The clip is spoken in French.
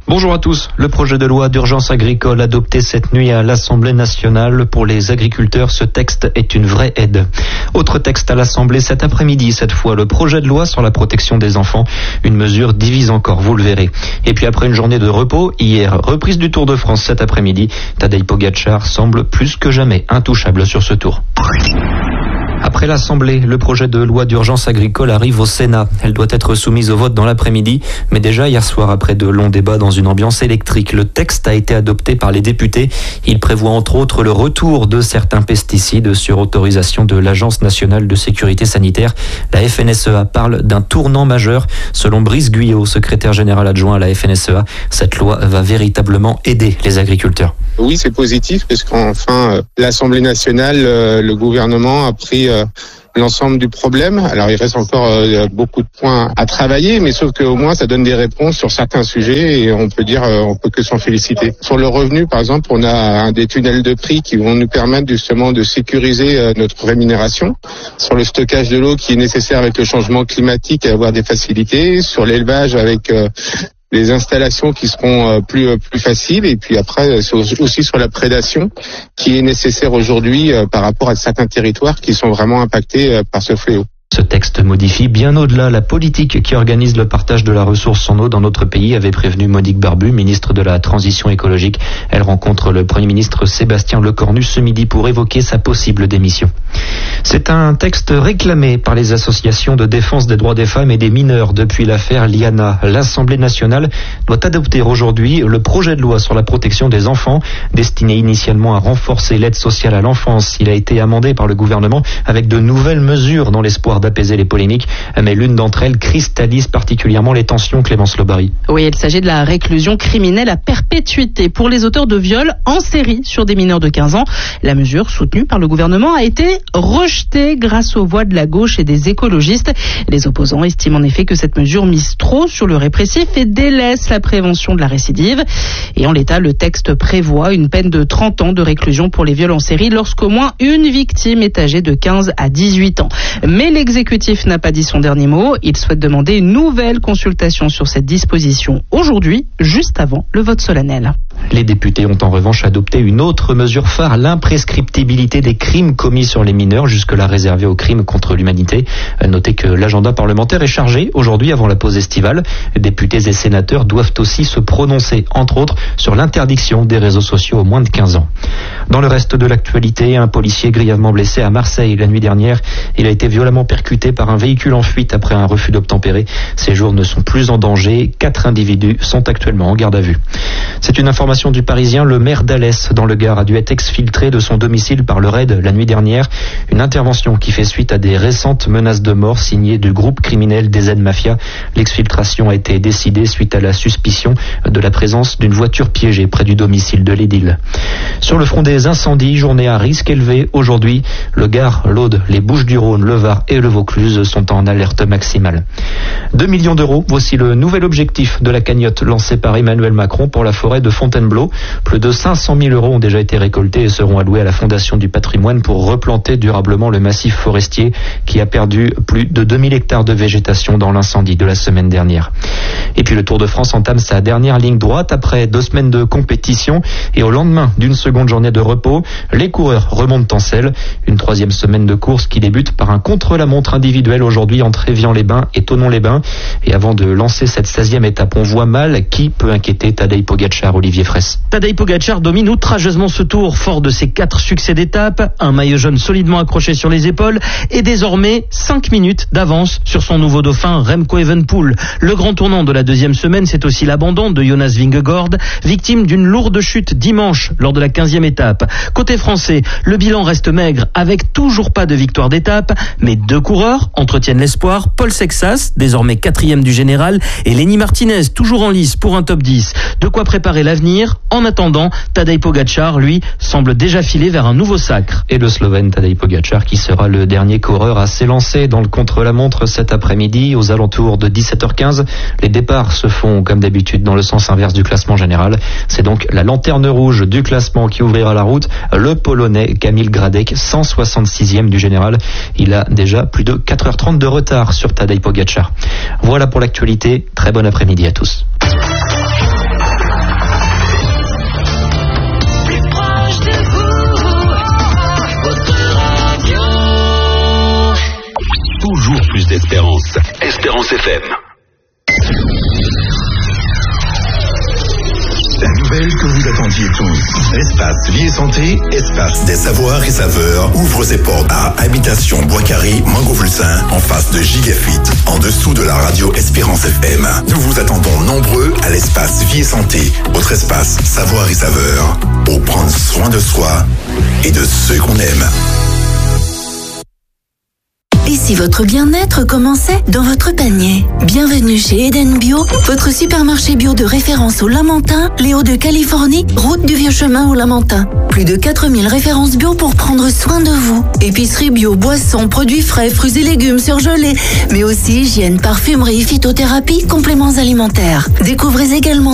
Bonjour à tous. Le projet de loi d'urgence agricole adopté cette nuit à l'Assemblée nationale pour les agriculteurs, ce texte est une vraie aide. Autre texte à l'Assemblée cet après-midi, cette fois le projet de loi sur la protection des enfants. Une mesure divise encore, vous le verrez. Et puis après une journée de repos, hier, reprise du Tour de France cet après-midi, Tadej Pogačar semble plus que jamais intouchable sur ce tour. Après l'Assemblée, le projet de loi d'urgence agricole arrive au Sénat. Elle doit être soumise au vote dans l'après-midi. Mais déjà hier soir, après de longs débats dans une ambiance électrique, le texte a été adopté par les députés. Il prévoit entre autres le retour de certains pesticides sur autorisation de l'Agence nationale de sécurité sanitaire. La FNSEA parle d'un tournant majeur. Selon Brice Guyot, secrétaire général adjoint à la FNSEA, cette loi va véritablement aider les agriculteurs. Oui, c'est positif parce qu'enfin, l'Assemblée nationale, le gouvernement a pris l'ensemble du problème. Alors il reste encore beaucoup de points à travailler, mais sauf qu'au moins ça donne des réponses sur certains sujets et on peut que s'en féliciter. Sur le revenu, par exemple, on a des tunnels de prix qui vont nous permettre justement de sécuriser notre rémunération. Sur le stockage de l'eau qui est nécessaire avec le changement climatique, avoir des facilités. Sur l'élevage avec les installations qui seront plus faciles, et puis après aussi sur la prédation qui est nécessaire aujourd'hui par rapport à certains territoires qui sont vraiment impactés par ce fléau. Ce texte modifie bien au-delà la politique qui organise le partage de la ressource en eau dans notre pays, avait prévenu Monique Barbu, ministre de la Transition écologique. Elle rencontre le Premier ministre Sébastien Lecornu ce midi pour évoquer sa possible démission. C'est un texte réclamé par les associations de défense des droits des femmes et des mineurs depuis l'affaire Liana. L'Assemblée nationale doit adopter aujourd'hui le projet de loi sur la protection des enfants, destiné initialement à renforcer l'aide sociale à l'enfance. Il a été amendé par le gouvernement avec de nouvelles mesures dans l'espoir d'apaiser les polémiques, mais l'une d'entre elles cristallise particulièrement les tensions. Clémence Lobary. Oui, il s'agit de la réclusion criminelle à perpétuité pour les auteurs de viols en série sur des mineurs de 15 ans. La mesure, soutenue par le gouvernement, a été rejetée grâce aux voix de la gauche et des écologistes. Les opposants estiment en effet que cette mesure mise trop sur le répressif et délaisse la prévention de la récidive. Et en l'état, le texte prévoit une peine de 30 ans de réclusion pour les viols en série lorsqu'au moins une victime est âgée de 15 à 18 ans. Mais l'exécutif n'a pas dit son dernier mot. Il souhaite demander une nouvelle consultation sur cette disposition aujourd'hui, juste avant le vote solennel. Les députés ont en revanche adopté une autre mesure phare, l'imprescriptibilité des crimes commis sur les mineurs, jusque-là réservés aux crimes contre l'humanité. Notez que l'agenda parlementaire est chargé aujourd'hui avant la pause estivale. Députés et sénateurs doivent aussi se prononcer, entre autres, sur l'interdiction des réseaux sociaux aux moins de 15 ans. Dans le reste de l'actualité, un policier grièvement blessé à Marseille la nuit dernière. Il a été violemment percuté par un véhicule en fuite après un refus d'obtempérer. Ses jours ne sont plus en danger. 4 individus sont actuellement en garde à vue. C'est une information du Parisien. Le maire d'Alès, dans le Gard, a dû être exfiltré de son domicile par le RAID la nuit dernière. Une intervention qui fait suite à des récentes menaces de mort signées du groupe criminel des Z-Mafia. L'exfiltration a été décidée suite à la suspicion de la présence d'une voiture piégée près du domicile de l'édile. Sur le front des incendies, journée à risque élevé aujourd'hui. Le Gard, l'Aude, les Bouches-du-Rhône, le Var et le Vaucluse sont en alerte maximale. 2 millions d'euros, voici le nouvel objectif de la cagnotte lancée par Emmanuel Macron pour la forêt de Fontainebleau. Plus de 500 000 euros ont déjà été récoltés et seront alloués à la Fondation du patrimoine pour replanter durablement le massif forestier qui a perdu plus de 2000 hectares de végétation dans l'incendie de la semaine dernière. Et puis le Tour de France entame sa dernière ligne droite après 2 semaines de compétition et au lendemain d'une seconde journée de repos, les coureurs remontent en selle. Une 3e semaine de course qui débute par un contre-la-montre individuel aujourd'hui entre Évian-les-Bains et Thonon-les-Bains. Et avant de lancer cette 16e étape, on voit mal qui peut inquiéter Tadej Pogačar, Olivier Fraisse. Tadej Pogačar domine outrageusement ce tour, fort de ses 4 succès d'étape, un maillot jaune solidement accroché sur les épaules et désormais 5 minutes d'avance sur son nouveau dauphin Remco Evenepoel. Le grand tournant de la 2e semaine, c'est aussi l'abandon de Jonas Vingegaard, victime d'une lourde chute dimanche lors de la 15e étape. Côté français, le bilan reste maigre avec toujours pas de victoire d'étape, mais 2 coureurs entretiennent l'espoir. Paul Sexas, désormais 4e du général, et Lenny Martinez, toujours en lice pour un top 10. De quoi préparer l'avenir. En attendant, Tadej Pogačar, lui, semble déjà filer vers un nouveau sacre. Et le Slovène Tadej Pogačar qui sera le dernier coureur à s'élancer dans le contre-la-montre cet après-midi aux alentours de 17h15. Les départs se font comme d'habitude dans le sens inverse du classement général. C'est donc la lanterne rouge du classement qui ouvrira la route. Le Polonais Kamil Gradek, 166e du général. Il a déjà plus de 4h30 de retard sur Tadej Pogačar. Voilà pour l'actualité. Très bon après-midi à tous. FM. La nouvelle que vous attendiez tous. Espace Vie et Santé, espace des savoirs et saveurs, ouvre ses portes à Habitation Bois-Carré, Mangovulsin, en face de Gigafit, en dessous de la radio Espérance FM. Nous vous attendons nombreux à l'espace Vie et Santé, votre espace savoir et saveurs, pour prendre soin de soi et de ceux qu'on aime. Et si votre bien-être commençait dans votre panier? Bienvenue chez Eden Bio, votre supermarché bio de référence au Lamentin, les Hauts-de-Californie, route du Vieux Chemin au Lamentin. Plus de 4000 références bio pour prendre soin de vous. Épicerie bio, boissons, produits frais, fruits et légumes surgelés, mais aussi hygiène, parfumerie, phytothérapie, compléments alimentaires. Découvrez également